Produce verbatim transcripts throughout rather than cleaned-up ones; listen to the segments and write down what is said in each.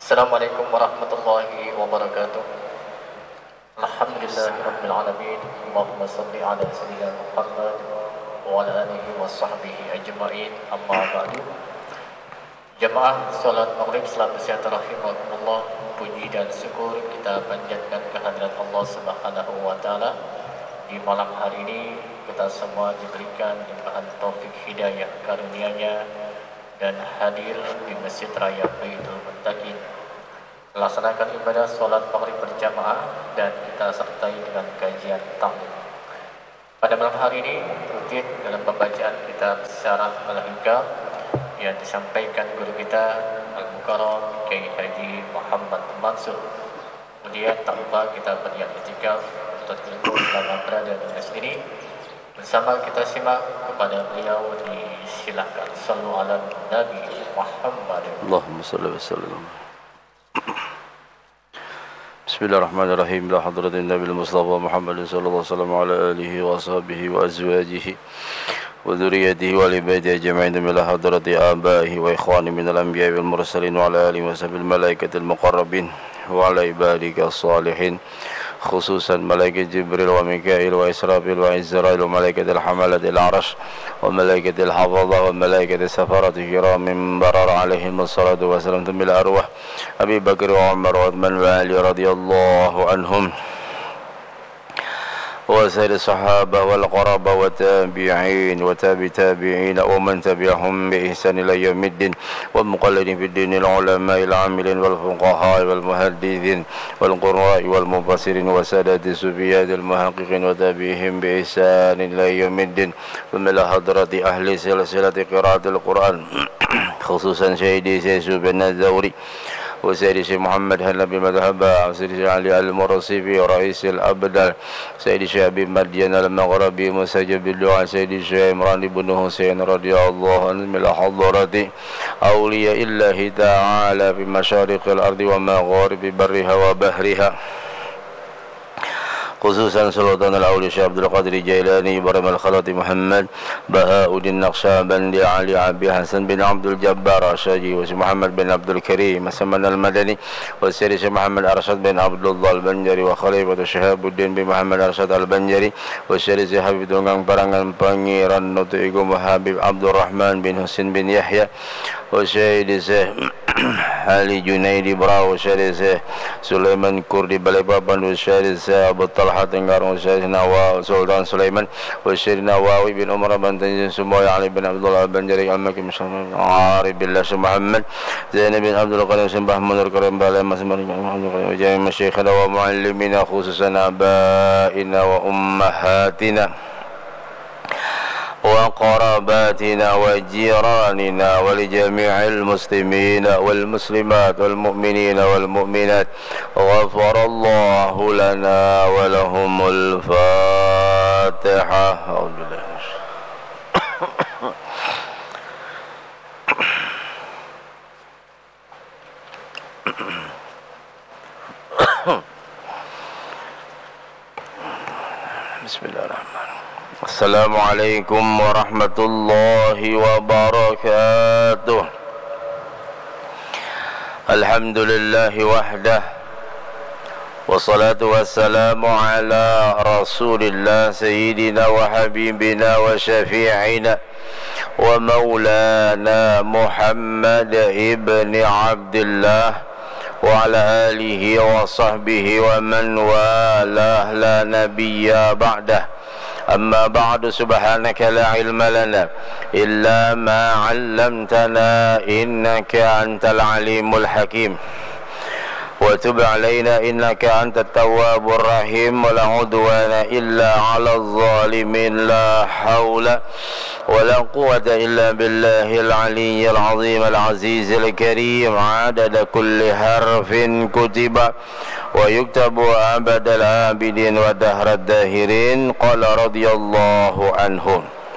Assalamualaikum warahmatullahi wabarakatuh. Alhamdulillahirabbil alamin. Allahumma shalli ala sayyidina Muhammad wa ala alihi wa sahbihi ajma'in. Amma ba'du. Jemaah salat maghrib salam sejahtera rahimakumullah. Puji dan syukur kita panjatkan kehadirat Allah Subhanahu wa taala. Di malam hari ini kita semua diberikan limpahan taufik hidayah karunia-Nya dan hadir di Masjid Raya Baitul Muttaqin, melaksanakan ibadah sholat maghrib berjamaah dan kita sertai dengan kajian taklim. Pada malam hari ini rutin dalam pembacaan kitab Syarah Al-Hikam yang disampaikan guru kita Al-Mukarram Kiai Haji Muhammad Mansur. Kemudian tak lupa kita berniat i'tikaf untuk ilmu selama berada di masjid ini. Bersama kita simak kepada beliau, disilakan. Sallu ala Nabi Muhammad. Allahumma salli wa sallim. Bismillahirrahmanirrahim. La hadratin Nabi Mustafa Muhammad sallallahu alaihi wasallam ala alihi wa sahbihi wa azwajihi wa dhurriyyatihi wa libaitihi ajma'in min hadrati abaihi wa ikhwani min al-anbiya'i wal mursalin wa ala alihi wa sahbihi malaikatil muqarrabin wa ala ibadika as-salihin, khususan malaikat Jibril wa Mikail wa Israfil wa Izrail wa malaikatil hamalatil arash wa malaikatil hafadhah wa malaikatil safaratil kiramin barara alaihim wassalatu wassalam bil arwah Abi Bakr wa Umar wa Uthman wa Ali radhiyallahu anhum wa sayyid sahabah wal qarabah wa tabi'in wa tabi tabi'in wa man tabi'ahum bi ihsan ila yaumiddin wa muqallidin fid din al ulama al amilin wal fuqaha wal muhaddithin wal qurra wal mufassirin wa sadati sufiyat al muhaqqiqin wa tabi'ihim bi ihsan ila yaumiddin wa min hadrati ahli silsilati qiraatil quran khususan Syekh Yusuf bin Nazawri وسيد الشيخ محمد هلا بمذهبه وسيد الشيخ علي المرصفي ورئيس الأبدال سيد الشيخ أبي مدين المغربي مسجد بالدعاء سيد الشيخ عمران بن حسين رضي الله عنه من حضرة أولياء الله تعالى في مشارق الأرض ومغارب برها وبحرها، خصوصا سلطان الأولياء الشيخ عبد القادر الجيلاني إبراهيم الخلطي محمد بهاء الدين النقشبندي علي عبد حسن بن عبد الجبار الشاجي وسيد محمد بن عبد الكريم مسمن المدني والسيد الشيخ محمد أرشد بن عبد الله البنجري وخليفة شهاب الدين بن محمد أرشد البنجري والسيد الشيخ حبيب دونغان Parangan Pangeran Nutuigo Habib Abdul Rahman bin Husin bin Yahya والسيد الشيخ Ali Junaidi Brau Syarif Sulaiman Kurdi Balikpapan Syarif Abu Talha Tenggarong Syarif Nawawi Sultan Sulaiman Syarif Nawawi bin Umar bin Tanjung Sumoy Ali bin Abdullah Banjari Al-Makim Arif Billah Muhammad Zainab bin Abdul Qadim Sembah Munir Karim Balai Masmar Muhammad Jami Masyikhana wa Muallimina khususan abaina wa ummahatina وقراباتنا وجيراننا ولجميع المسلمين والمسلمات والمؤمنين والمؤمنات غفر الله لنا ولهم الفاتحة. بسم الله الرحمن الرحيم. Assalamualaikum warahmatullahi wabarakatuh. Alhamdulillahi wahdah wassalatu wassalamu ala rasulillah sayyidina wa habibina wa syafi'ina wa maulana Muhammad ibni Abdillah wa ala alihi wa sahbihi wa man walah la nabiyya ba'dah. أما بعد سبحانك لا علم لنا إلا ما علمتنا إنك أنت العليم الحكيم وتب علينا إنك أنت التواب الرحيم ولا عدوان إلا على الظالمين لا حول ولا قوة إلا بالله العلي العظيم العزيز الكريم عدد كل حرف كتب ويكتب أبد العابدين ودهر الداهرين قال رضي الله عنهم.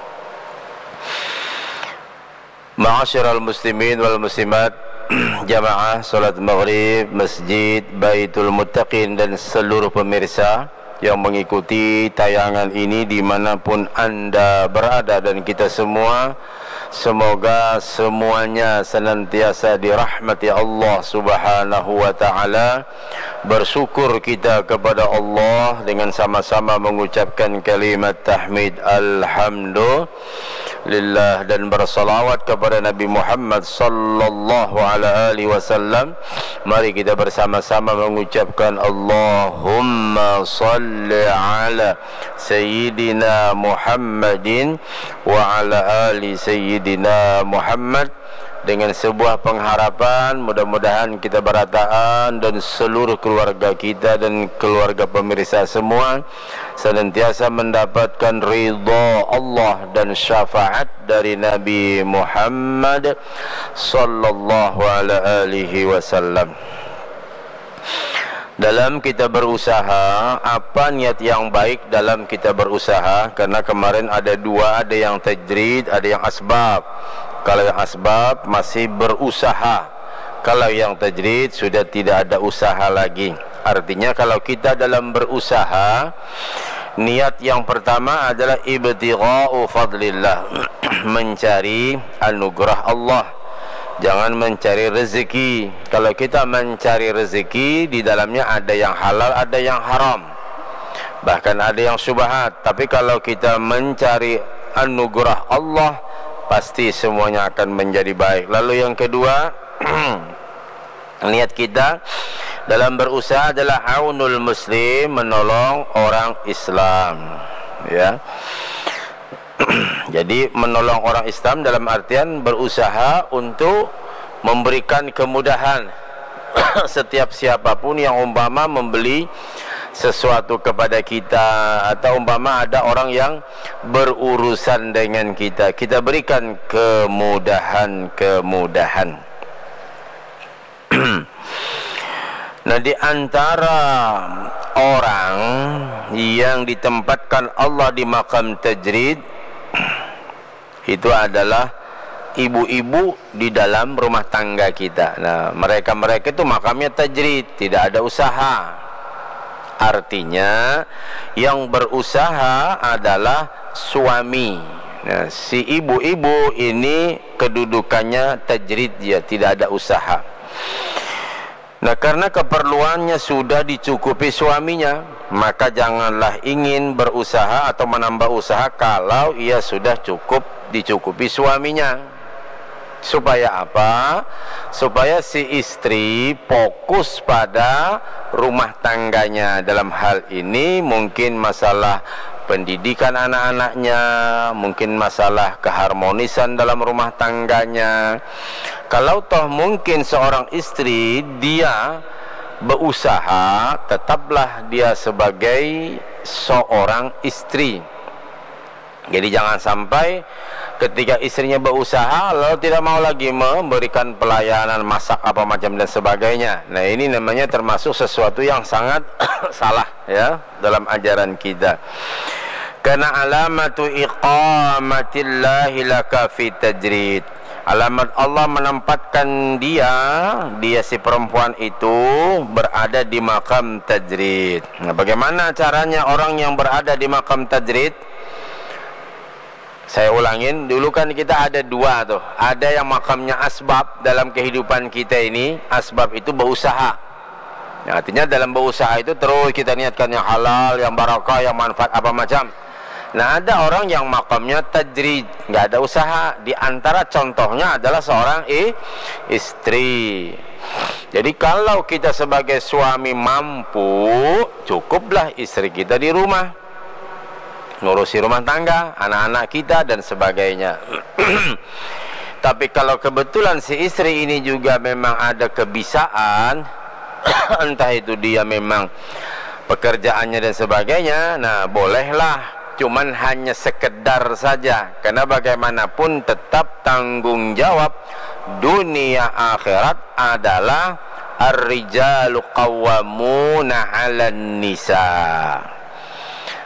Ma'asyiral muslimin wal muslimat, jamaah salat maghrib Masjid Baitul Muttaqin dan seluruh pemirsa yang mengikuti tayangan ini dimanapun anda berada, dan kita semua Semoga semuanya senantiasa dirahmati Allah Subhanahu wa ta'ala. Bersyukur kita kepada Allah dengan sama-sama mengucapkan kalimat tahmid Alhamdulillah, dan bersalawat kepada Nabi Muhammad sallallahu alaihi wasallam. Mari kita bersama-sama mengucapkan Allahumma salli ala Sayyidina Muhammadin wa ala ali Sayyidina Muhammad, dengan sebuah pengharapan mudah-mudahan kita berataan dan seluruh keluarga kita dan keluarga pemirsa semua senantiasa mendapatkan ridha Allah dan syafaat dari Nabi Muhammad sallallahu alaihi wasallam. Dalam kita berusaha, apa niat yang baik dalam kita berusaha? Karena kemarin ada dua, ada yang tajrid, ada yang asbab. Kalau yang asbab masih berusaha, kalau yang tajrid sudah tidak ada usaha lagi. Artinya kalau kita dalam berusaha, niat yang pertama adalah ibtigha'u fadlillah, mencari anugerah Allah. Jangan mencari rezeki. Kalau kita mencari rezeki, di dalamnya ada yang halal, ada yang haram, bahkan ada yang syubhat. Tapi kalau kita mencari anugerah Allah, pasti semuanya akan menjadi baik. Lalu yang kedua, niat kita dalam berusaha adalah aunul muslim, menolong orang Islam, ya. Jadi menolong orang Islam dalam artian berusaha untuk memberikan kemudahan setiap siapapun yang umpama membeli sesuatu kepada kita, atau umpama ada orang yang berurusan dengan kita, kita berikan kemudahan-kemudahan. Nah, di antara orang yang ditempatkan Allah di makam tajrid itu adalah ibu-ibu di dalam rumah tangga kita. Nah, mereka-mereka itu makamnya tajrid, tidak ada usaha. Artinya yang berusaha adalah suami. Nah, si ibu-ibu ini kedudukannya tajrid, dia tidak ada usaha. Nah, karena keperluannya sudah dicukupi suaminya, maka janganlah ingin berusaha atau menambah usaha kalau ia sudah cukup dicukupi suaminya. Supaya apa? Supaya si istri fokus pada rumah tangganya. Dalam hal ini mungkin masalah pendidikan anak-anaknya, mungkin masalah keharmonisan dalam rumah tangganya. Kalau toh mungkin seorang istri dia berusaha, tetaplah dia sebagai seorang istri. Jadi jangan sampai ketika istrinya berusaha lalu tidak mau lagi memberikan pelayanan, masak apa macam dan sebagainya. Nah, ini namanya termasuk sesuatu yang sangat salah, ya, dalam ajaran kita. Karena alamatu iqamatillahi laka fi tajrid, alamat Allah menempatkan dia, dia si perempuan itu berada di makam tajrid. Nah, bagaimana caranya orang yang berada di makam tajrid? Saya ulangin, dulu kan kita ada dua tuh. Ada yang makamnya asbab dalam kehidupan kita ini. Asbab itu berusaha. Ya, artinya dalam berusaha itu terus kita niatkan yang halal, yang barakah, yang manfaat apa macam. Nah, ada orang yang makamnya tajrid, nggak ada usaha. Di antara contohnya adalah seorang eh, istri. Jadi kalau kita sebagai suami mampu, cukuplah istri kita di rumah, ngurusi rumah tangga, anak-anak kita dan sebagainya. Tapi kalau kebetulan si istri ini juga memang ada kebisaan, entah itu dia memang pekerjaannya dan sebagainya, nah bolehlah, cuman hanya sekedar saja. Karena bagaimanapun tetap tanggung jawab dunia akhirat adalah ar-rijalu qawwamuna 'alan nisa.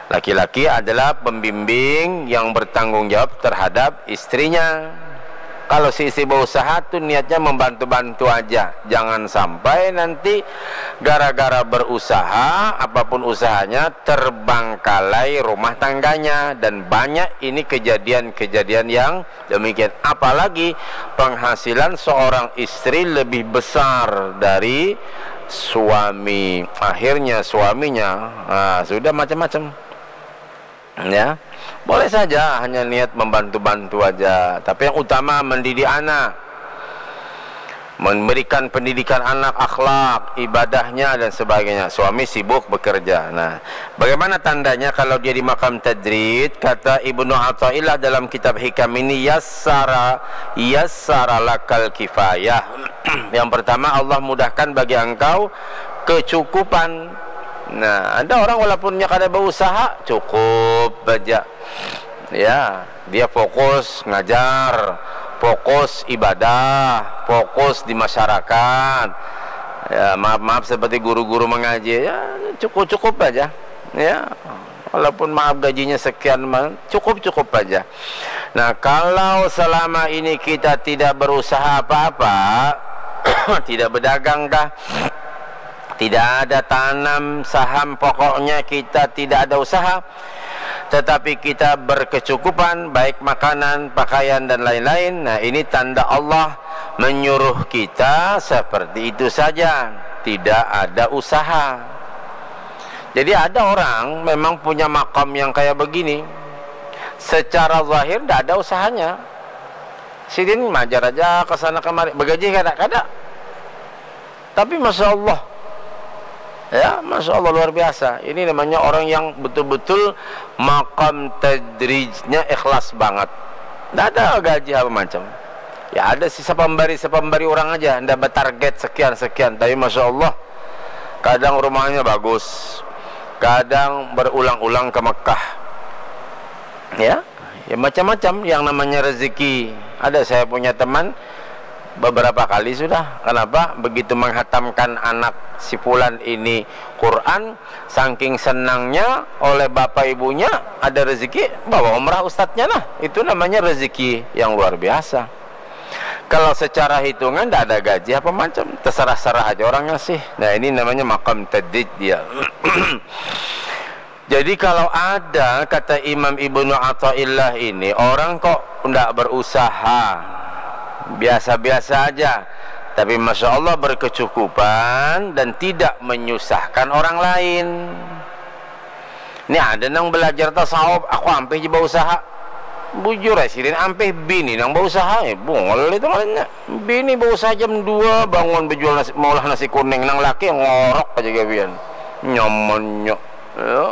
Laki-laki adalah pembimbing yang bertanggung jawab terhadap istrinya. Kalau si istri berusaha tuh niatnya membantu-bantu aja. Jangan sampai nanti gara-gara berusaha, apapun usahanya, terbengkalai rumah tangganya. Dan banyak ini kejadian-kejadian yang demikian. Apalagi penghasilan seorang istri lebih besar dari suami. Akhirnya suaminya nah, sudah macam-macam, ya. Boleh saja hanya niat membantu-bantu aja, tapi yang utama mendidik anak, memberikan pendidikan anak, akhlak, ibadahnya dan sebagainya. Suami sibuk bekerja. Nah, bagaimana tandanya kalau dia di makam tadrid? Kata Ibnu Athaillah dalam kitab Hikam ini, yassara yassara lakal kifayah. Yang pertama, Allah mudahkan bagi engkau kecukupan. Nah, ada orang walaupunnya kada berusaha, cukup aja. Ya, dia fokus ngajar, fokus ibadah, fokus di masyarakat. Ya, maaf-maaf seperti guru-guru mengaji, ya cukup-cukup aja. Ya, walaupun maaf gajinya sekian, cukup-cukup aja. Nah, kalau selama ini kita tidak berusaha apa-apa, tidak berdagang kah, tidak ada tanam saham, pokoknya kita tidak ada usaha, tetapi kita berkecukupan baik makanan, pakaian dan lain-lain. Nah, ini tanda Allah menyuruh kita seperti itu saja, tidak ada usaha. Jadi ada orang memang punya makam yang kayak begini, secara zahir tidak ada usahanya. Sidin majar aja ke sana kemari, begaji kada-kada, tapi masya Allah, ya, masya Allah luar biasa. Ini namanya orang yang betul-betul makam tadrijnya ikhlas banget. Tidak ada gaji apa macam. Ya ada sisa pemberi-pemberi orang aja, tidak bertarget sekian-sekian. Tapi masya Allah, kadang rumahnya bagus, kadang berulang-ulang ke Mekah. Ya, ya macam-macam yang namanya rezeki. Ada saya punya teman beberapa kali sudah. Kenapa? Begitu menghatamkan anak si fulan ini Quran, saking senangnya oleh bapak ibunya ada rezeki, bawa umrah ustadznya lah. Itu namanya rezeki yang luar biasa. Kalau secara hitungan tidak ada gaji apa macam, terserah-serah aja orang ngasih. Nah, ini namanya makam tadrid dia. Jadi kalau ada, kata Imam Ibnu Athaillah ini, orang kok tidak berusaha, biasa-biasa aja, tapi masya Allah berkecukupan dan tidak menyusahkan orang lain. Ini ada nang belajar tasawuf, aku ampe je berusaha, bujur ya sirin ampe bini nang berusaha, eh bungol itu makanya. Bini berusaha jam dua bangun berjual nasi, maulah nasi kuning, nang laki ngorok aja gabian, nyaman nyok. Ya.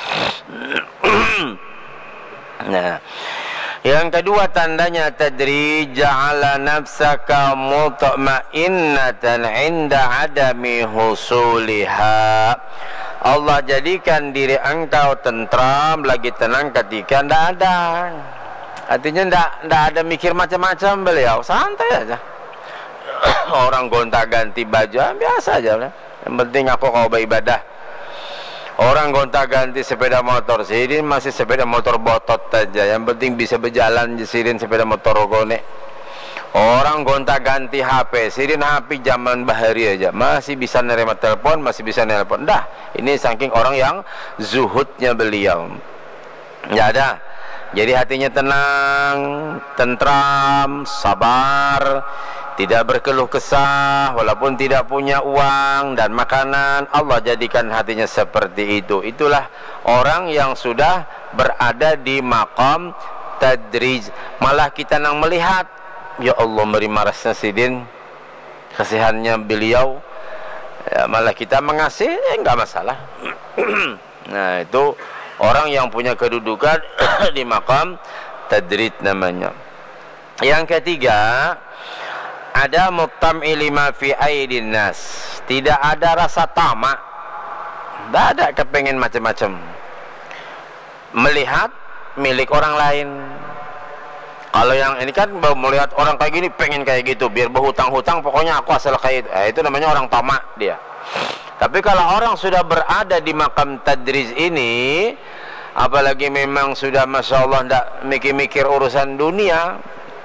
Nah, yang kedua tandanya tadrij, ja'ala nafsaka mutma'innatan 'inda 'adami husuliha. Allah jadikan diri engkau tentram, lagi tenang ketika tidak ada. Artinya tidak tidak ada mikir macam-macam beliau, santai aja. Orang gonta-ganti baju biasa aja. Yang penting aku kau beribadah. Orang gonta-ganti sepeda motor, Sidin masih sepeda motor botot aja. Yang penting bisa berjalan, Sidin sepeda motor gone. Orang gonta-ganti H P, Sidin H P zaman bahari aja, masih bisa nerima telepon, masih bisa nelpon. Dah, ini saking orang yang zuhudnya beliau. Ya ada. Jadi hatinya tenang, tentram, sabar, tidak berkeluh kesah, walaupun tidak punya uang dan makanan. Allah jadikan hatinya seperti itu. Itulah orang yang sudah berada di maqam tadrij. Malah kita nang melihat, ya Allah beri marasnya Sidin, kasihannya beliau, ya, malah kita mengasih, eh, enggak masalah. Nah, itu orang yang punya kedudukan di maqam tadrij namanya. Yang ketiga, ada mutam'i lima fi aidin nas. Tidak ada rasa tamak, tidak ada kepengen macam-macam, melihat milik orang lain. Kalau yang ini kan melihat orang kayak gini pengen kayak gitu, biar berhutang-hutang, pokoknya aku asal kayak itu. Eh, itu namanya orang tamak dia. Tapi kalau orang sudah berada di makam tadrij ini, apalagi memang sudah masya Allah tidak mikir-mikir urusan dunia,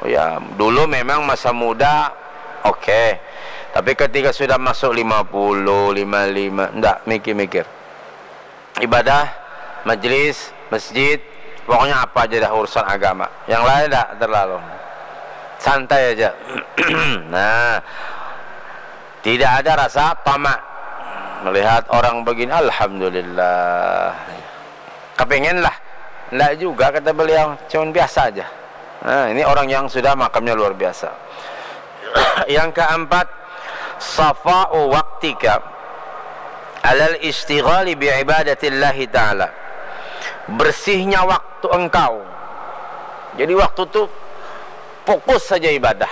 Oh ya, dulu memang masa muda oke, okay. Tapi ketika sudah masuk lima puluh, lima puluh lima, enggak mikir-mikir. Ibadah, majlis, masjid, pokoknya apa aja dah urusan agama. Yang lain enggak terlalu. Santai aja. Nah, tidak ada rasa tamak. Melihat orang begini, alhamdulillah. Kepengen lah. Enggak juga kata beliau, cuma biasa aja. Nah, ini orang yang sudah makamnya luar biasa. Yang keempat, safa'u waqtika alal istighali bi ibadatillahi ta'ala. Bersihnya waktu engkau. Jadi waktu itu fokus saja ibadah.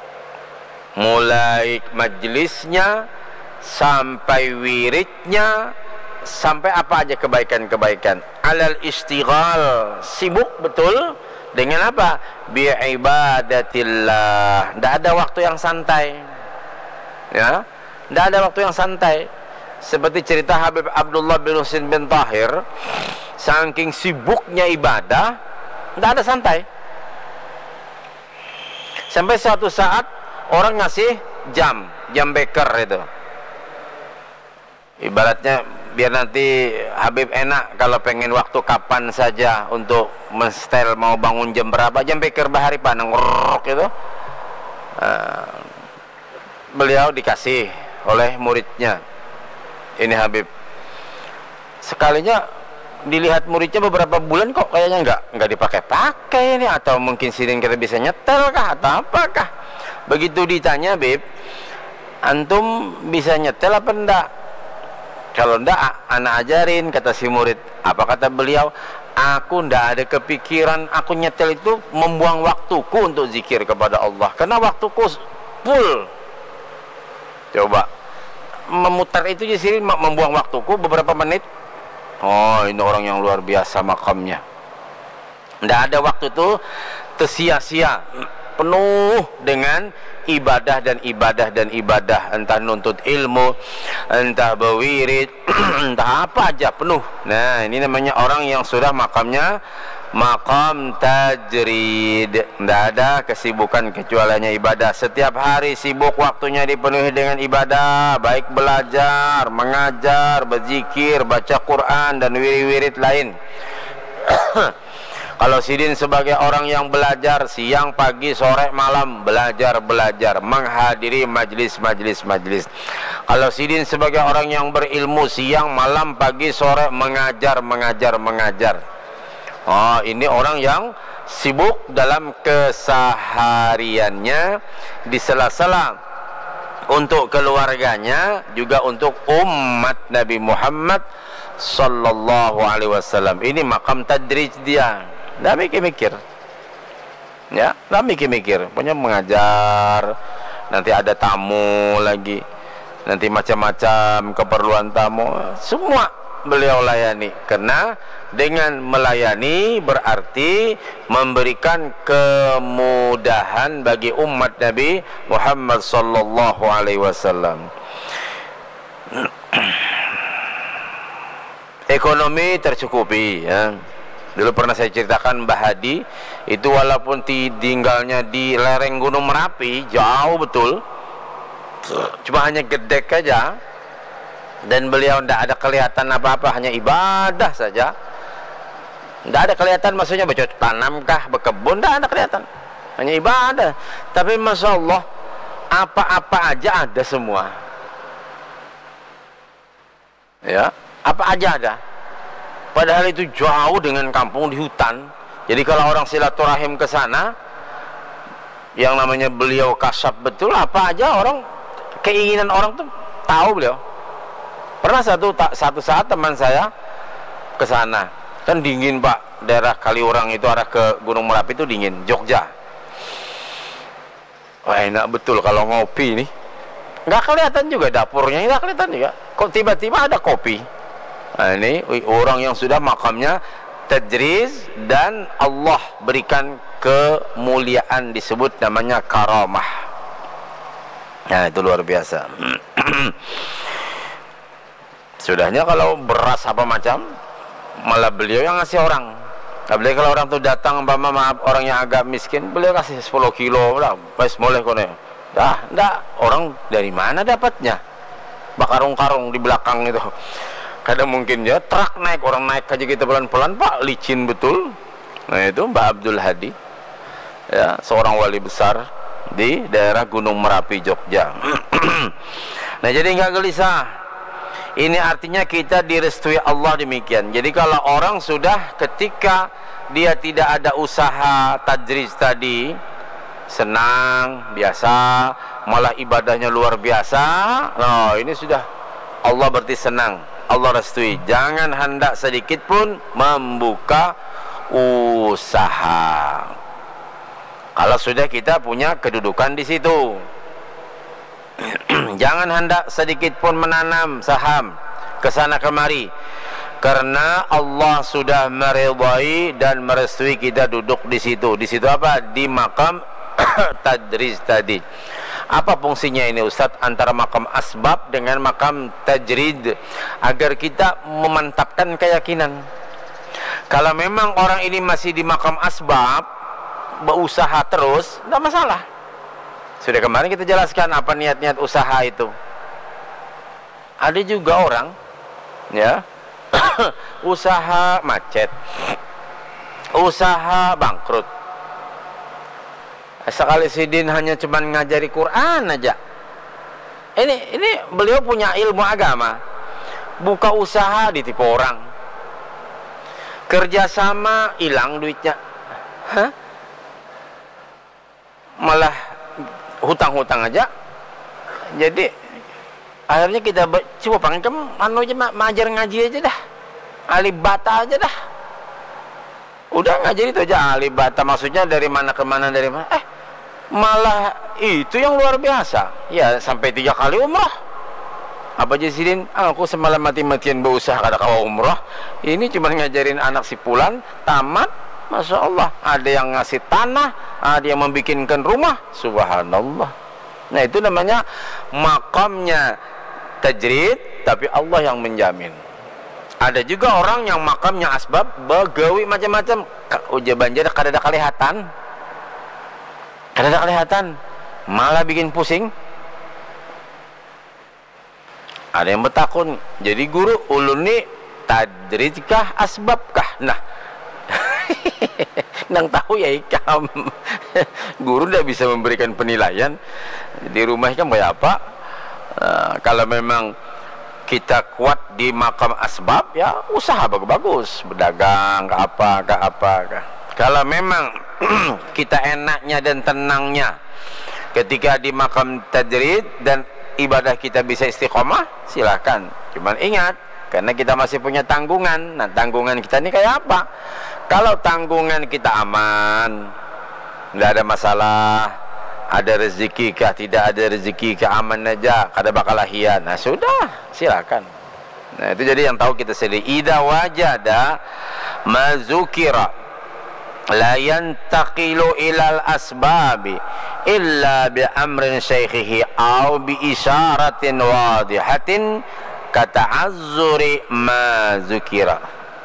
Mulai majlisnya sampai wiridnya, sampai apa aja kebaikan-kebaikan. Alal istighal, sibuk betul dengan apa? Bi ibadatillah. Tidak ada waktu yang santai. Ya, tidak ada waktu yang santai. Seperti cerita Habib Abdullah bin Husin bin Tahir, saking sibuknya ibadah, tidak ada santai. Sampai suatu saat orang ngasih jam, jam beker itu. Ibaratnya biar nanti Habib enak kalau pengen waktu kapan saja untuk menstel mau bangun jam berapa, jam beker bahari panang gitu. Uh, beliau dikasih oleh muridnya. Ini Habib. Sekalinya dilihat muridnya beberapa bulan kok kayaknya enggak enggak dipakai-pakai ini, atau mungkin sidin kita bisa nyetel kah atau apakah. Begitu ditanya, Habib, antum bisa nyetel apa enggak? Kalau enggak, anak ajarin, kata si murid. Apa kata beliau? Aku enggak ada kepikiran aku nyetel itu membuang waktuku untuk zikir kepada Allah, karena waktuku full. Coba memutar itu di sini membuang waktuku beberapa menit. Oh, ini orang yang luar biasa makamnya. Enggak ada waktu itu tersia-sia, penuh dengan ibadah dan ibadah dan ibadah, entah nuntut ilmu, entah berwirid, entah apa aja penuh. Nah, ini namanya orang yang sudah makamnya maqam tajrid. Tidak ada kesibukan kecuali ibadah. Setiap hari sibuk, waktunya dipenuhi dengan ibadah, baik belajar, mengajar, berzikir, baca Quran dan wirid-wirid lain. Kalau sidin sebagai orang yang belajar siang, pagi, sore, malam, belajar, belajar, menghadiri majlis-majlis majlis. Kalau sidin sebagai orang yang berilmu siang, malam, pagi, sore, mengajar, mengajar, mengajar. Oh, ini orang yang sibuk dalam kesehariannya, di sela-sela untuk keluarganya, juga untuk umat Nabi Muhammad sallallahu alaihi wasallam. Ini makam tadrij dia. Nggak mikir-mikir, ya, nggak mikir-mikir. Pokoknya mengajar, nanti ada tamu lagi, nanti macam-macam keperluan tamu, semua beliau layani. Karena dengan melayani berarti memberikan kemudahan bagi umat Nabi Muhammad sallallahu alaihi wasallam. Ekonomi tercukupi, ya. Dulu pernah saya ceritakan Mbah Hadi itu walaupun tinggalnya di lereng Gunung Merapi, jauh betul, cuma hanya gedek aja, dan beliau tidak ada kelihatan apa-apa, hanya ibadah saja. Tidak ada kelihatan, maksudnya bercocok tanam kah, berkebun, tidak ada kelihatan, hanya ibadah. Tapi Masya Allah, apa-apa aja ada semua, ya, apa aja ada. Padahal itu jauh dengan kampung di hutan. Jadi kalau orang silaturahim ke sana, yang namanya beliau kasab betul, apa aja orang, keinginan orang tuh tahu beliau. Pernah satu satu saat teman saya ke sana, kan dingin Pak, daerah Kaliurang itu arah ke Gunung Merapi itu dingin, Jogja. Wah, enak betul kalau ngopi nih. Nggak kelihatan juga dapurnya, nggak kelihatan juga. Kok tiba-tiba ada kopi. Nah, ini orang yang sudah makamnya tajriz dan Allah berikan kemuliaan, disebut namanya karamah. Nah, itu luar biasa. Sudahnya kalau beras apa macam, malah beliau yang ngasih orang. Apalagi kalau orang tuh datang, umpama maaf orang yang agak miskin, beliau kasih sepuluh kilo lah, pas boleh kone. Dah, enggak, orang dari mana dapatnya? Bakarung-karung di belakang itu. Kadang mungkin ya truk naik, orang naik aja kita pelan-pelan, Pak, licin betul. Nah itu Mbak Abdul Hadi, ya, seorang wali besar di daerah Gunung Merapi, Jogja. Nah jadi nggak gelisah. Ini artinya kita direstui Allah demikian. Jadi kalau orang sudah ketika dia tidak ada usaha tajriz tadi, senang, biasa, malah ibadahnya luar biasa, nah ini sudah Allah berarti senang, Allah restui. Jangan hendak sedikit pun membuka usaha kalau sudah kita punya kedudukan di situ. Jangan hendak sedikit pun menanam saham kesana kemari, karena Allah sudah meridai dan merestui kita duduk di situ. Di situ apa? Di makam tadriz tadi. Apa fungsinya ini Ustadz antara makam asbab dengan makam tajrid? Agar kita memantapkan keyakinan. Kalau memang orang ini masih di makam asbab, berusaha terus, tidak masalah. Sudah kemarin kita jelaskan apa niat-niat usaha itu. Ada juga orang, ya, usaha macet, usaha bangkrut. Sekali sidin hanya cuma ngajari Quran aja. Ini ini beliau punya ilmu agama, buka usaha ditipu orang, kerjasama hilang duitnya, hah? Malah hutang-hutang aja. Jadi akhirnya kita coba panggil kamu anu aja, majar ngaji aja dah, alibata aja dah. Udah ngajari itu aja alibata, maksudnya dari mana ke mana dari mana. Eh malah itu yang luar biasa. Ya sampai tiga kali umrah. Apa Jasidin? Aku semalam mati-matian berusaha kada kau umrah. Ini cuma ngajarin anak si Pulan tamat. Masya Allah, ada yang ngasih tanah, ada yang membikinkan rumah, subhanallah. Nah itu namanya makamnya tajrid, tapi Allah yang menjamin. Ada juga orang yang makamnya asbab, begawi macam-macam, uja banjir kada ada kelihatan, kada ada kelihatan, malah bikin pusing. Ada yang bertakun, jadi guru ulun ni tajridkah asbabkah? Nah nang tahu ya ikam. Guru tidak bisa memberikan penilaian di rumah kan kayak apa. Uh, kalau memang kita kuat di makam asbab, ya usaha bagus-bagus, berdagang ke apa ke apa ke. Kalau memang kita enaknya dan tenangnya ketika di makam tajrid dan ibadah kita bisa istiqomah, silakan. Cuman ingat, karena kita masih punya tanggungan. Nah tanggungan kita ini kayak apa? Kalau tanggungan kita aman, tidak ada masalah, ada rezeki kah, tidak ada rezeki kah, aman aja, kada bakal lahian. Nah sudah, silakan. Nah itu jadi yang tahu kita sendiri. Ida wajada mazukira la yantaqilu ilal asbabi illa bi amrin syaikhihi au bi isyaratin wadihatin kata'azzuri mazukira.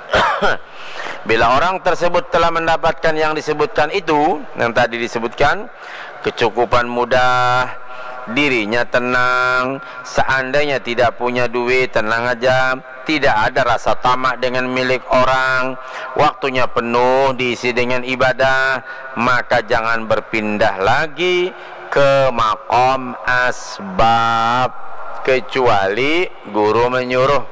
Bila orang tersebut telah mendapatkan yang disebutkan itu, yang tadi disebutkan, kecukupan mudah, dirinya tenang, seandainya tidak punya duit, tenang aja, tidak ada rasa tamak dengan milik orang, waktunya penuh diisi dengan ibadah, maka jangan berpindah lagi ke makom asbab, kecuali guru menyuruh,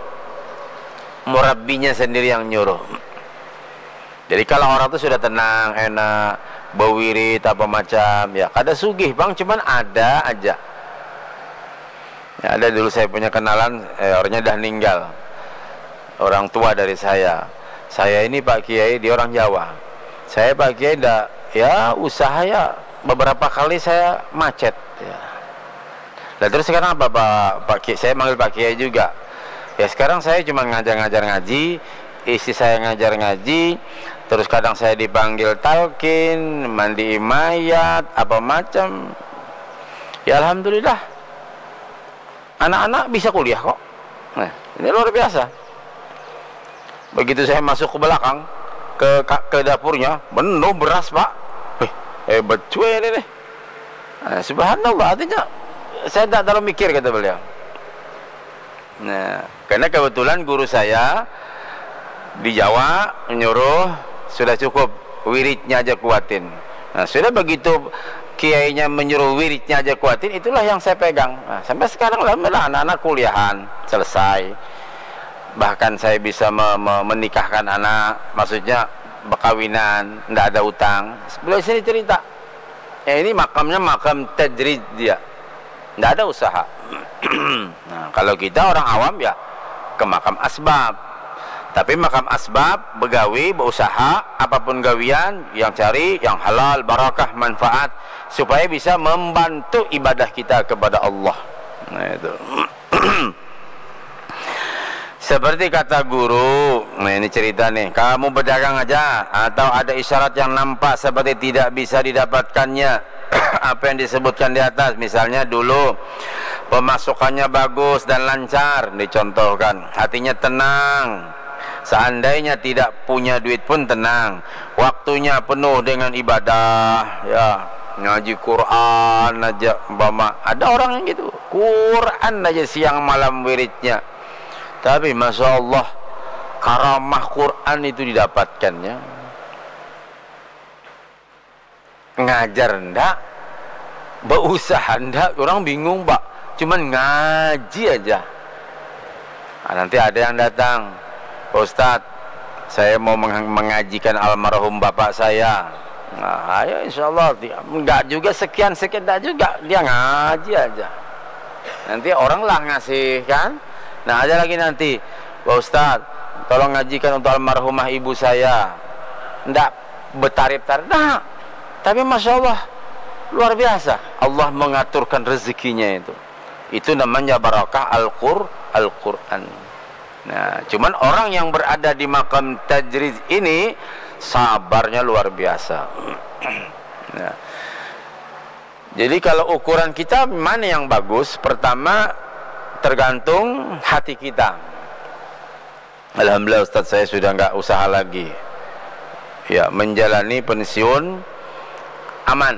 murabbinya sendiri yang nyuruh. Jadi kalau orang itu sudah tenang, enak, berwirid apa macam, ya kada sugih bang, cuman ada aja. Ya, ada dulu saya punya kenalan, eh, orangnya dah meninggal, orang tua dari saya. Saya ini Pak Kiai, dia orang Jawa. Saya Pak Kiai dah, ya usaha ya beberapa kali saya macet. Ya. Dan terus sekarang apa Pak, Pak Kiai? Saya manggil Pak Kiai juga. Ya sekarang saya cuma ngajar-ngajar ngaji, istri saya ngajar ngaji. Terus kadang saya dipanggil talqin, mandi mayat, apa macam. Ya alhamdulillah, anak-anak bisa kuliah kok. Nah, ini luar biasa. Begitu saya masuk ke belakang, ke ke dapurnya, penuh beras pak. Wih, hebat cuy ini nih. Nah, subhanallah, artinya saya tidak terlalu mikir, kata beliau. Nah, karena kebetulan guru saya di Jawa menyuruh sudah cukup wiridnya aja kuatin. Nah, sudah begitu kiainya menyuruh wiridnya aja kuatin, itulah yang saya pegang. Nah, sampai sekarang alhamdulillah anak-anak kuliahan selesai. Bahkan saya bisa me me menikahkan anak, maksudnya berkawinan, tidak ada utang. Beliau sini cerita, ya ini makamnya makam tadrid dia, tidak ada usaha. Nah, kalau kita orang awam ya ke makam asbab. Tapi makam asbab, begawi, berusaha, apapun gawian yang cari yang halal, barakah, manfaat, supaya bisa membantu ibadah kita kepada Allah. Nah itu. Seperti kata guru, nah ini cerita nih, kamu berdagang aja atau ada isyarat yang nampak seperti tidak bisa didapatkannya apa yang disebutkan di atas, misalnya dulu pemasukannya bagus dan lancar, dicontohkan, hatinya tenang, seandainya tidak punya duit pun tenang, waktunya penuh dengan ibadah, ya ngaji Quran aja, umpama ada orang yang gitu, Quran aja siang malam wiridnya. Tapi masya Allah, karamah Quran itu didapatkannya. Ngajar ndak, berusaha ndak, orang bingung pak, cuman ngaji aja. Nah, nanti ada yang datang, Pak Ustadz, saya mau meng mengajikan almarhum bapak saya. Nah, ayo insya Allah, enggak juga sekian sekian, enggak juga, dia ngaji aja. Nanti orang lah ngasih kan. Nah ada lagi nanti, Pak Ustadz, tolong ngajikan untuk almarhumah ibu saya. Nggak bertarif-tarif, nah, tapi masya Allah luar biasa, Allah mengaturkan rezekinya itu. Itu namanya barakah Al-Qur, Al-Quran. Nah, cuman orang yang berada di makam tajrid ini sabarnya luar biasa. Nah, jadi kalau ukuran kita mana yang bagus? Pertama, tergantung hati kita. Alhamdulillah Ustaz, saya sudah nggak usaha lagi, ya, menjalani pensiun aman.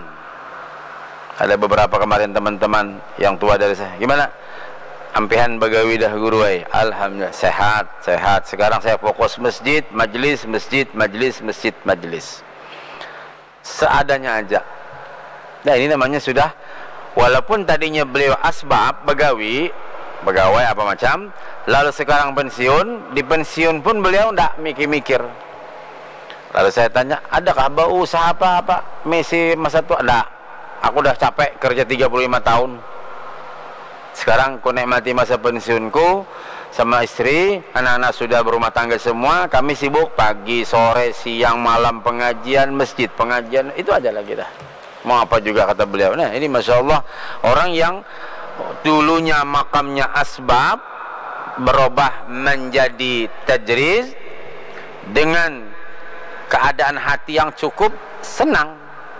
Ada beberapa kemarin teman-teman yang tua dari saya, gimana? Ampihan bagawi dah guru ay. Alhamdulillah sehat, sehat. Sekarang saya fokus masjid, majlis, masjid, majlis, masjid, majlis. Seadanya aja. Nah ini namanya sudah, walaupun tadinya beliau asbab, begawi, pegawai apa macam, lalu sekarang pensiun, di pensiun pun beliau tidak mikir-mikir. Lalu saya tanya, adakah bau usaha apa-apa Messi masa tua? Tidak, aku udah capek kerja tiga puluh lima tahun, sekarang aku nikmati masa pensiunku sama istri, anak-anak sudah berumah tangga semua, kami sibuk pagi, sore, siang, malam, pengajian, masjid, pengajian, itu aja lagi dah, mau apa juga, kata beliau. Nah ini masya Allah, orang yang dulunya makamnya asbab berubah menjadi tajriz dengan keadaan hati yang cukup senang.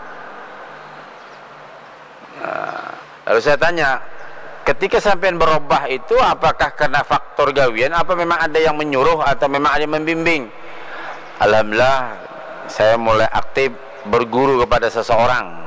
Nah, lalu saya tanya, ketika sampean berubah itu apakah karena faktor gawian, apa memang ada yang menyuruh atau memang ada yang membimbing? Alhamdulillah saya mulai aktif berguru kepada seseorang.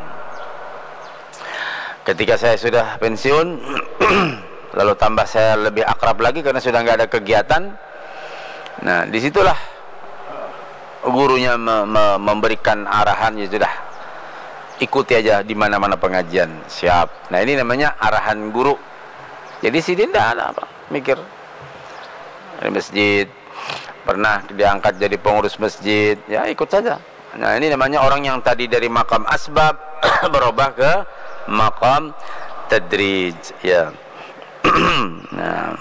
Ketika saya sudah pensiun, lalu tambah saya lebih akrab lagi karena sudah nggak ada kegiatan. Nah, disitulah gurunya me me memberikan arahan, ya sudah, ikuti aja di mana-mana pengajian, siap. Nah ini namanya arahan guru. Jadi sini tidak ada apa mikir. Di masjid pernah diangkat jadi pengurus masjid, ya ikut saja. Nah ini namanya orang yang tadi dari makam asbab berubah ke maqam tadrij, ya. Nah,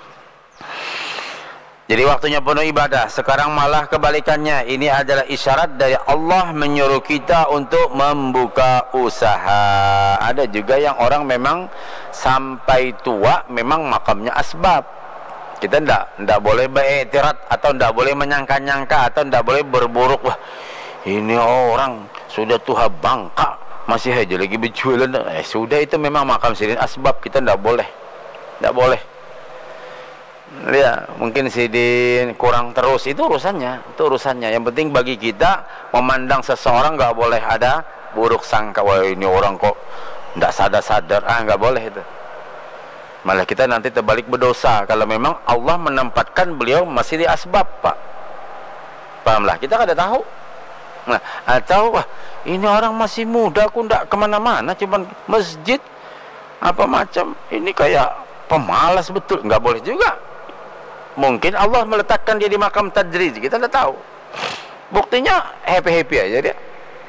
jadi waktunya penuh ibadah, sekarang malah kebalikannya. Ini adalah isyarat dari Allah menyuruh kita untuk membuka usaha. Ada juga yang orang memang sampai tua memang makamnya asbab. Kita ndak ndak boleh beriktirat atau ndak boleh menyangka-nyangka atau ndak boleh berburuk, wah ini orang sudah tua bangka masih aja lagi berjualan. Eh sudah, itu memang makam sirin asbab, kita ndak boleh, ndak boleh. Ya, mungkin sidin kurang terus, itu urusannya, itu urusannya. Yang penting bagi kita memandang seseorang nggak boleh ada buruk sangka, wah ini orang kok nggak sadar-sadar, ah nggak boleh itu. Malah kita nanti terbalik berdosa kalau memang Allah menempatkan beliau masih di asbab, Pak. Pahamlah, kita kada tahu. Nah, atau wah ini orang masih muda, aku ndak kemana-mana, cuman masjid apa macam, ini kayak pemalas betul, nggak boleh juga. Mungkin Allah meletakkan dia di makam tadrij, kita tidak tahu. Buktinya happy-happy aja dia.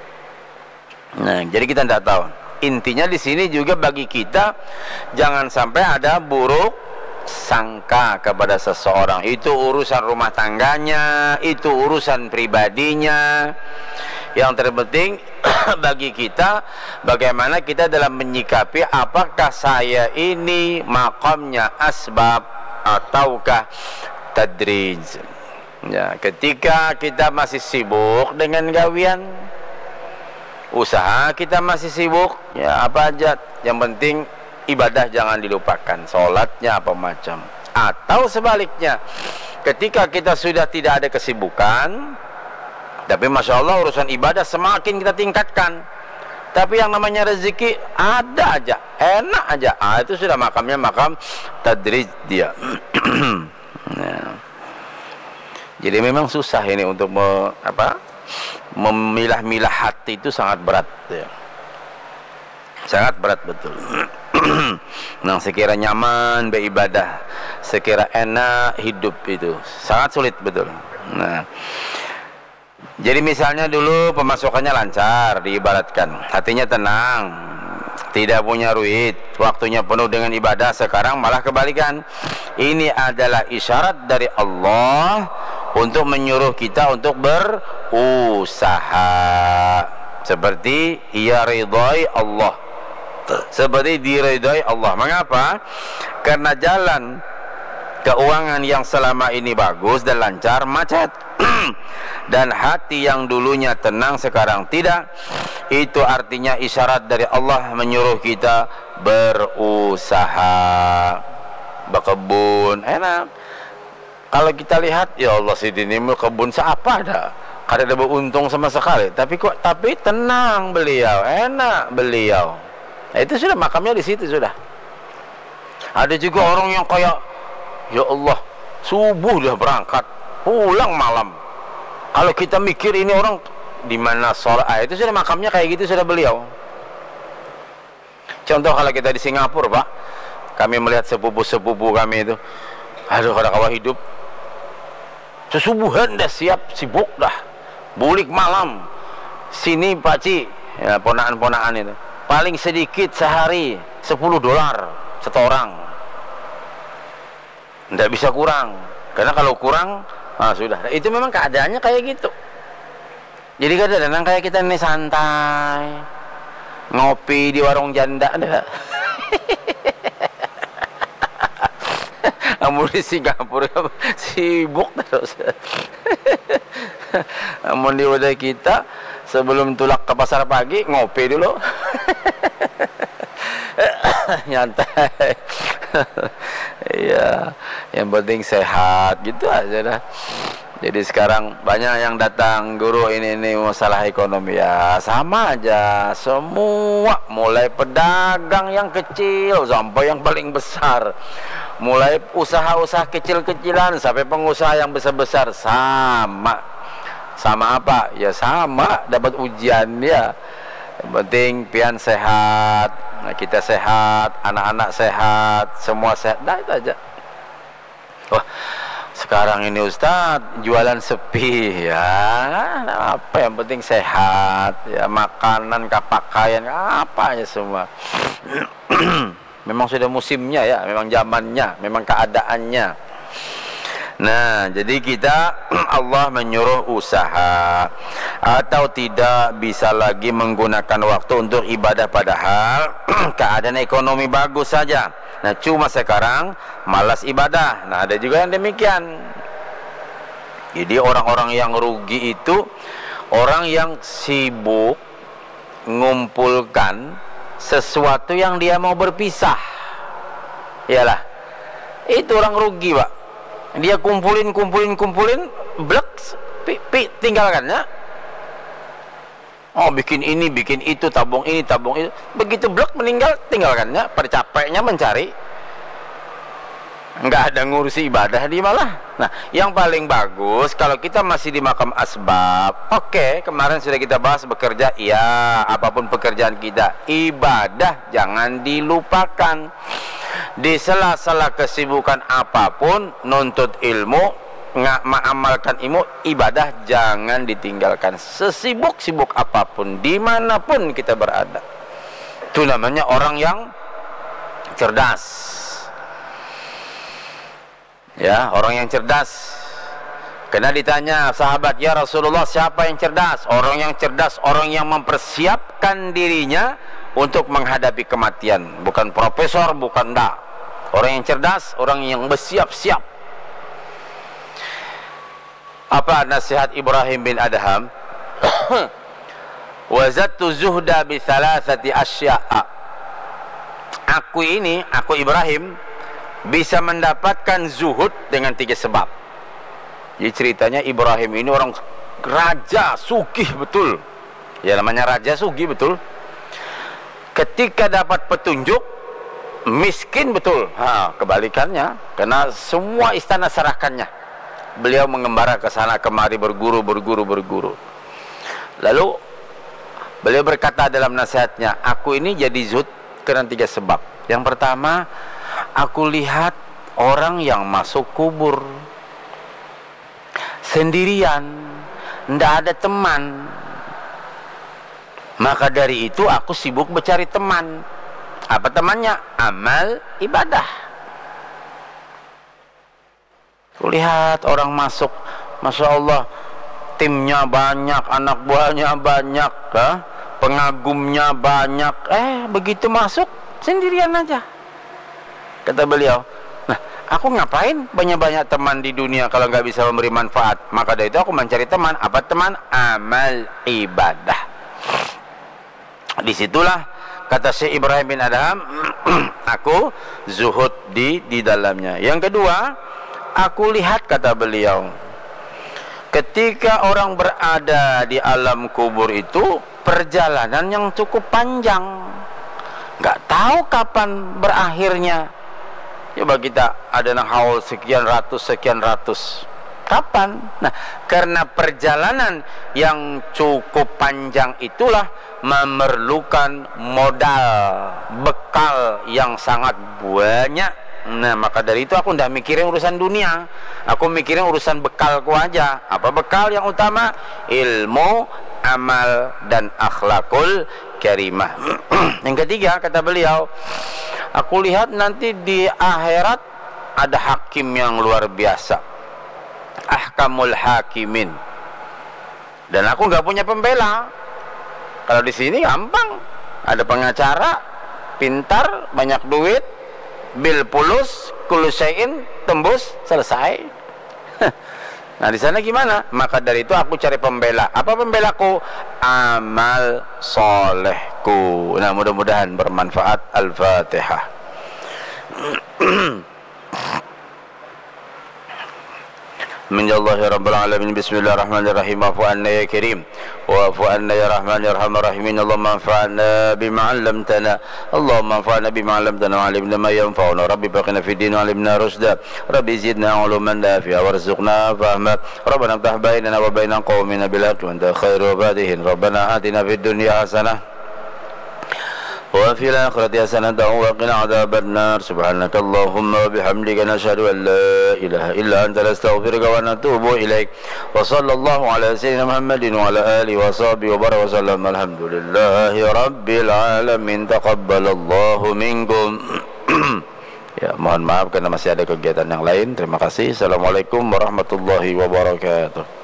Nah, jadi kita tidak tahu. Intinya di sini juga bagi kita jangan sampai ada buruk sangka kepada seseorang. Itu urusan rumah tangganya, itu urusan pribadinya. Yang terpenting bagi kita bagaimana kita dalam menyikapi apakah saya ini makamnya asbab ataukah tadrij. Ya, ketika kita masih sibuk dengan gawian usaha, kita masih sibuk ya apa aja, yang penting ibadah jangan dilupakan, sholatnya apa macam. Atau sebaliknya, ketika kita sudah tidak ada kesibukan tapi masya Allah urusan ibadah semakin kita tingkatkan, tapi yang namanya rezeki ada aja, enak aja, ah, itu sudah makamnya makam tadrij dia. Nah, jadi memang susah ini untuk me, apa, memilah-milah hati itu sangat berat ya. Sangat berat betul. Nah, sekira nyaman beribadah, sekira enak hidup itu sangat sulit betul. Nah, jadi misalnya dulu pemasukannya lancar, diibaratkan hatinya tenang, tidak punya duit, waktunya penuh dengan ibadah. Sekarang malah kebalikan. Ini adalah isyarat dari Allah untuk menyuruh kita untuk berusaha seperti ia ridhai Allah, seperti diridhai Allah. Mengapa? Karena jalan keuangan yang selama ini bagus dan lancar macet dan hati yang dulunya tenang sekarang tidak. Itu artinya isyarat dari Allah menyuruh kita berusaha, berkebun enak. Kalau kita lihat ya Allah, si ini kebun seapa ada, kada ada beruntung sama sekali, tapi kok tapi tenang beliau, enak beliau. Nah, itu sudah makamnya di situ sudah. Ada juga orang yang kayak ya Allah, subuh dia berangkat, pulang malam. Kalau kita mikir ini orang di mana sholat, ah, itu sudah makamnya kayak gitu sudah beliau. Contoh kalau kita di Singapura, Pak, kami melihat sepupu-sepupu kami itu, aduh kada kawa hidup, sesubuhan dah siap sibuk dah, bulik malam. Sini Pak Ci, ya, ponaan-ponaan itu, paling sedikit sehari sepuluh dolar setorang. Tidak bisa kurang, karena kalau kurang, ah sudah. Itu memang keadaannya kayak gitu. Jadi kadang-kadang kayak kita ini santai, ngopi di warung janda, ada. Namun di Singapura sibuk terus. Namun di wadah kita sebelum tulak ke pasar pagi ngopi dulu. Nyantai. Iya, yang penting sehat gitu aja dah. Jadi sekarang banyak yang datang, guru ini ini masalah ekonomi, ya sama aja semua, mulai pedagang yang kecil sampai yang paling besar, mulai usaha-usaha kecil-kecilan sampai pengusaha yang besar-besar, sama sama apa ya, sama dapat ujian ya. Yang penting pian sehat, nah, kita sehat, anak-anak sehat, semua sehat, nah itu aja. Wah, sekarang ini Ustadz jualan sepi ya, apa yang penting sehat ya, makanan, pakaian, apa aja semua. Memang sudah musimnya ya, memang zamannya, memang keadaannya. Nah, jadi kita Allah menyuruh usaha atau tidak bisa lagi menggunakan waktu untuk ibadah padahal keadaan ekonomi bagus saja. Nah, cuma sekarang malas ibadah. Nah, ada juga yang demikian. Jadi orang-orang yang rugi itu orang yang sibuk mengumpulkan sesuatu yang dia mau berpisah. Iyalah, itu orang rugi, Pak. dia kumpulin kumpulin kumpulin blek, pi, pi, tinggalkannya. Oh, bikin ini bikin itu, tabung ini tabung itu, begitu blek meninggal tinggalkannya. Pada capeknya mencari, nggak ada ngurusi ibadah di malah. Nah, yang paling bagus kalau kita masih di makam asbab. Oke, okay, kemarin sudah kita bahas bekerja, iya, apapun pekerjaan kita, ibadah jangan dilupakan. Di sela-sela kesibukan apapun, nuntut ilmu, nggak mengamalkan ilmu, ibadah jangan ditinggalkan. Sesibuk-sibuk apapun, dimanapun kita berada. Itu namanya orang yang cerdas. Ya, orang yang cerdas. Kena ditanya sahabat, ya Rasulullah, siapa yang cerdas? Orang yang cerdas, orang yang mempersiapkan dirinya untuk menghadapi kematian. Bukan profesor, bukan dak. Orang yang cerdas, orang yang bersiap-siap. Apa nasihat Ibrahim bin Adham? Wazattu zuhda bi thalathati asya'a. Aku ini, aku Ibrahim, bisa mendapatkan zuhud dengan tiga sebab. Jadi ceritanya Ibrahim ini orang raja sugih betul. Ya, namanya raja sugih betul. Ketika dapat petunjuk, miskin betul. Ha, kebalikannya, karena semua istana serahkannya. Beliau mengembara ke sana kemari, berguru berguru berguru. Lalu beliau berkata dalam nasihatnya, aku ini jadi zuhud karena tiga sebab. Yang pertama, aku lihat orang yang masuk kubur sendirian, tidak ada teman. Maka dari itu aku sibuk mencari teman. Apa temannya? Amal ibadah. Aku lihat orang masuk, Masya Allah, timnya banyak, anak buahnya banyak, ha? Pengagumnya banyak. Eh, begitu masuk sendirian aja. Kata beliau, nah, aku ngapain banyak-banyak teman di dunia kalau nggak bisa memberi manfaat? Maka dari itu aku mencari teman. Apa teman? Amal ibadah. Disitulah kata Syekh Ibrahim bin Adham, aku zuhud di di dalamnya. Yang kedua, aku lihat, kata beliau, ketika orang berada di alam kubur itu perjalanan yang cukup panjang, nggak tahu kapan berakhirnya. Coba kita ada nang haul sekian ratus sekian ratus, kapan? Nah, karena perjalanan yang cukup panjang itulah memerlukan modal, bekal yang sangat banyak. Nah, maka dari itu aku tidak mikirin urusan dunia, aku mikirin urusan bekalku aja. Apa bekal yang utama? Ilmu, amal, dan akhlakul karimah. Yang ketiga, kata beliau, aku lihat nanti di akhirat ada hakim yang luar biasa, ahkamul hakimin, dan aku nggak punya pembela. Kalau di sini gampang, ada pengacara, pintar, banyak duit, bil pulus, kulusain, tembus, selesai. Nah, di sana gimana? Maka dari itu aku cari pembela. Apa pembelaku? Amal solehku. Nah, mudah-mudahan bermanfaat. Al-Fatihah. Minjallahi Rabbil Alamin. Bismillahirrahmanirrahim. Wa'fu anna ya Karim, wa'fu anna ya Rahman ya Arhamar Rahimin. Allahumma anfa'na bima 'allamtana, Allahumma anfa'na bima 'allamtana wa 'allimna ma yanfa'una. Rabbi faqina fid din wa 'allimna rushda. Rabbi zidna 'uluman nafi'a warzuqna fahma. Rabbana iftah bainana wa baina qaumina bil haqqi wa anta khairul fatihin. Rabbana atina fid dunya hasanah wa fil akhirati hasanatan wa qina adzaban nar. Subhanakallahumma wa bihamdika nashhadu an la ilaha illa anta nastaghfiruka wa natubu ilaik. Wa sallallahu ala sayyidina Muhammadin wa ala alihi wa sahbihi wa baraka wa sallam. Alhamdulillahi rabbil alamin. Taqabbalallahu minkum. Ya, mohon maaf karena masih ada kegiatan yang lain. Terima kasih. Assalamualaikum warahmatullahi wabarakatuh.